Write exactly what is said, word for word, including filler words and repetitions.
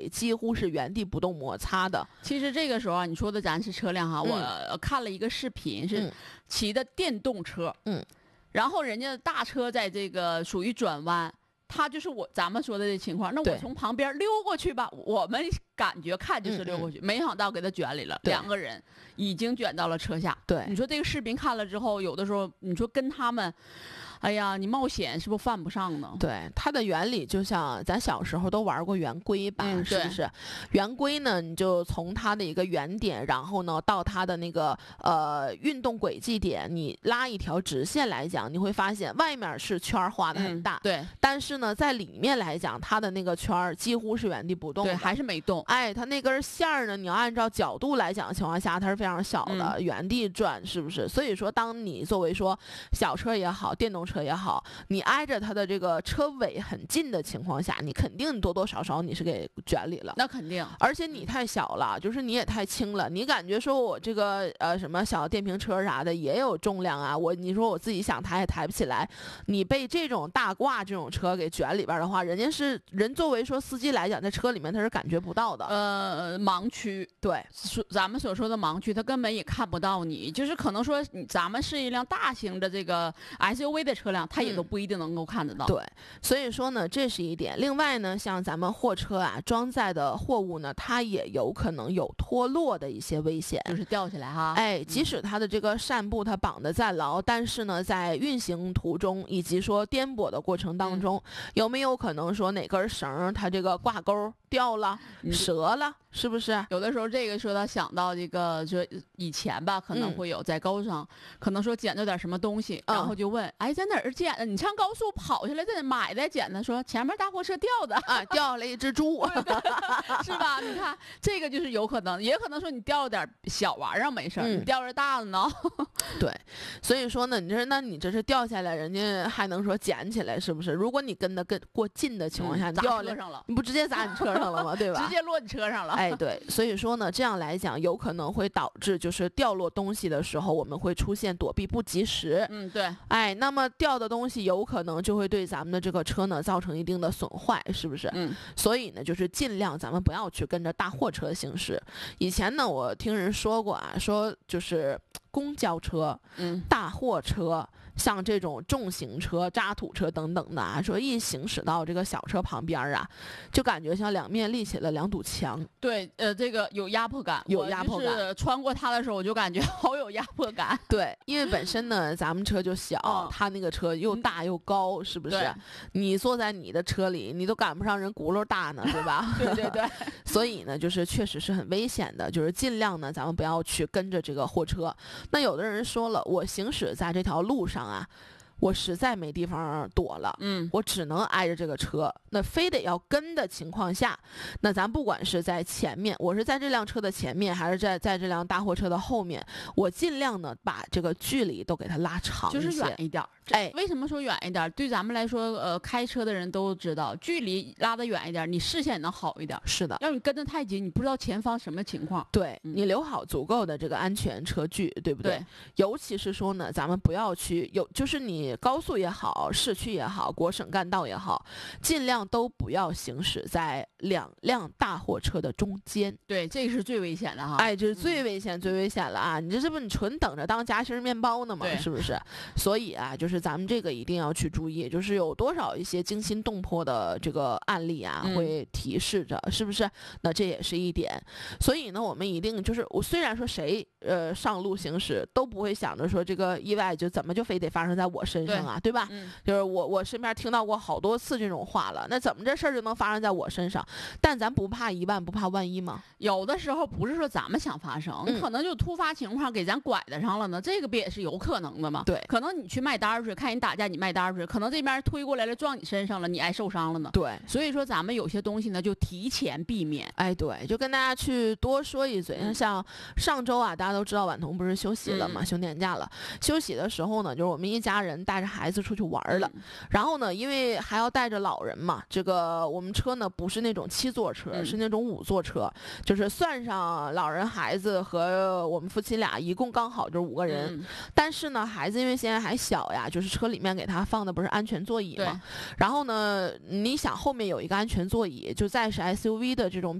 几乎是原地不动摩擦的。 其实这个时候啊，你说的咱是车辆哈， 嗯、 我看了一个视频，是骑的电动车， 嗯， 然后人家大车在这个属于转弯。他就是我咱们说的这情况，那我从旁边溜过去吧，我们感觉看就是溜过去，嗯嗯没想到给他卷里了，两个人已经卷到了车下。 对， 你说这个视频看了之后，有的时候你说跟他们，哎呀，你冒险是不是犯不上呢？ 对，它的原理就像咱小时候都玩过圆规吧， 嗯、 是不是？圆规呢，你就从它的一个原点，然后呢到它的那个呃运动轨迹点，你拉一条直线来讲，你会发现外面是圈画的很大， 嗯、对， 但是呢在里面来讲，它的那个圈几乎是原地不动的， 对，还是没动。 哎，它那根线儿呢，你要按照角度来讲的情况下，它是非常小的， 嗯、 原地转，是不是？所以说，当你作为说小车也好，电动车也好，你挨着它的这个车尾很近的情况下，你肯定多多少少你是给卷里了。 那肯定， 而且你太小了，就是你也太轻了，你感觉说我这个呃什么小电瓶车啥的也有重量啊，我你说我自己想抬也抬不起来，你被这种大挂这种车给卷里边的话，人家是人作为说司机来讲，在车里面他是感觉不到的。 呃，盲区， 对， 咱们所说的盲区，他根本也看不到你，就是可能说咱们是一辆大型的这个 S U V 的车辆，他也都不一定能够看得到。 嗯、对，所以说呢，这是一点。另外呢，像咱们货车啊，装载的货物呢，它也有可能有脱落的一些危险， 就是掉下来哈。 哎，即使它的这个扇布它绑得再牢，但是呢，在运行途中以及说颠簸的过程当中，嗯、有没有可能说哪根绳它这个挂钩掉了、 嗯、 折了？是不是有的时候这个说到想到这个，说以前吧，可能会有在高速上，嗯、可能说捡着点什么东西， 嗯、 然后就问，哎，在哪儿捡的？你上高速跑下来在哪买的？捡的？说前面大货车掉的啊，掉下来一只猪， 对对是吧？你看这个就是有可能，也可能说你掉了点小玩意儿没事，嗯、你掉着大的呢。 对，所以说呢，你这那你这是掉下来，人家还能说捡起来，是不是？如果你跟的跟过近的情况下， 嗯、 你掉车上了， 你不直接砸你车上了吗？对吧？ 直接落你车上了。 哎，对，所以说呢，这样来讲，有可能会导致就是掉落东西的时候，我们会出现躲避不及时。 嗯，对。 哎，那么掉的东西有可能就会对咱们的这个车呢造成一定的损坏，是不是？ 嗯。 所以呢，就是尽量咱们不要去跟着大货车行驶。以前呢，我听人说过啊，说就是公交车、 嗯、 大货车。像这种重型车、渣土车等等的啊，说一行驶到这个小车旁边啊，就感觉像两面立起了两堵墙。 对，呃，这个有压迫感， 有压迫感。 是穿过它的时候，我就感觉好有压迫感。 对，因为本身呢，咱们车就小， 嗯、 它那个车又大又高，是不是？你坐在你的车里，你都赶不上人轱辘大呢，对吧？ 对对对。 所以呢，就是确实是很危险的，就是尽量呢，咱们不要去跟着这个货车。那有的人说了，我行驶在这条路上啊。我实在没地方躲了， 嗯， 我只能挨着这个车，那非得要跟的情况下，那咱不管是在前面，我是在这辆车的前面，还是在在这辆大货车的后面，我尽量呢把这个距离都给它拉长一些， 就是远一点。 哎， 为什么说远一点？对咱们来说，呃，开车的人都知道，距离拉得远一点，你视线也能好一点。 是的， 要你跟得太紧，你不知道前方什么情况。 对、嗯、你留好足够的这个安全车距，对不对？ 对， 尤其是说呢，咱们不要去有，就是你高速也好，市区也好，国省干道也好，尽量都不要行驶在两辆大货车的中间。 对，这个是最危险的哈。 哎，这是最危险、嗯、最危险了啊！你这是不是你纯等着当夹心面包呢吗？是不是？所以啊，就是咱们这个一定要去注意，就是有多少一些惊心动魄的这个案例啊， 嗯、 会提示着，是不是？那这也是一点。所以呢，我们一定就是，我虽然说谁呃上路行驶都不会想着说这个意外就怎么就非得发生在我身上啊，对, 对吧？ 嗯、 就是我我身边听到过好多次这种话了，那怎么这事儿就能发生在我身上？但咱不怕一万不怕万一吗？ 有的时候不是说咱们想发生， 嗯、 可能就突发情况给咱拐得上了呢，这个不也是有可能的吗？ 对， 可能你去卖单去，看人打架你卖单去，可能这边推过来了撞你身上了，你挨受伤了呢。 对， 所以说咱们有些东西呢就提前避免。 哎，对，就跟大家去多说一嘴， 嗯、 像上周啊，大家都知道婉彤不是休息了嘛，嗯、休年假了。休息的时候呢，就是我们一家人带着孩子出去玩了， 嗯、 然后呢，因为还要带着老人嘛，这个我们车呢不是那种七座车， 嗯、 是那种五座车，就是算上老人、孩子和我们夫妻俩，一共刚好就是五个人。 嗯、 但是呢，孩子因为现在还小呀，就是车里面给他放的不是安全座椅嘛，然后呢，你想后面有一个安全座椅，就再是 S U V 的这种